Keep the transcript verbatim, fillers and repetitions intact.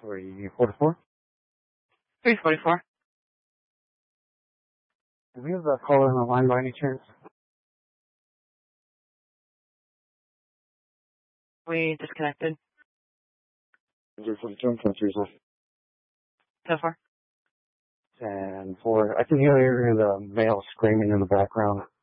three forty-four. three forty-four. Do we have a caller on the line by any chance? We disconnected. zero forty-two, twenty-three, So far. and four. I can hear the male screaming in the background.